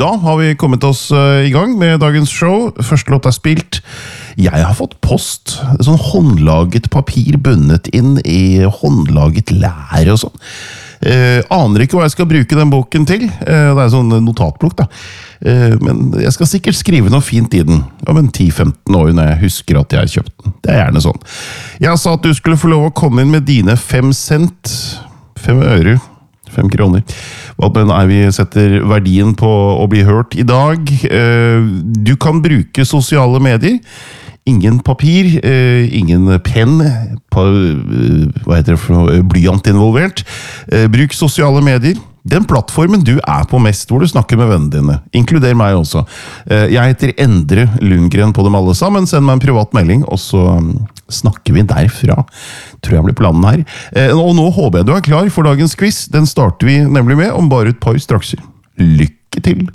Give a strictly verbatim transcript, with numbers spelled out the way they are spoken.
Da har vi kommet oss i gang med dagens show. Første låt er spilt. Jeg har fått post. Sånn håndlaget papir bundet inn i håndlaget lær og sånn. Eh, aner ikke hva jeg skal bruke den boken til. Eh, det er sånn notatblokk da. Eh, men jeg skal sikkert skrive noe fint i den. Om en ti til femten år når jeg husker at jeg har kjøpt den. Det er gjerne sånn. Jeg sa at du skulle få lov å komme inn med dine fem cent. Fem øre. Fem kroner. Hva er vi setter verdien på å bli hørt i dag? Du kan bruke sosiale medier. Ingen papir, ingen penn, hva heter det for noe, blyant involvert. Bruk sosiale medier. Den plattformen du er på mest, hvor du snakker med vennene dine. Inkluder meg også. Jeg heter Endre Lundgren på dem alle sammen. Send meg en privat melding, og så snakker vi derfra. Tror jeg blir planen her. Og nå håper jeg du er klar for dagens quiz. Den starter vi nemlig med om bare et par strakser. Lykke til!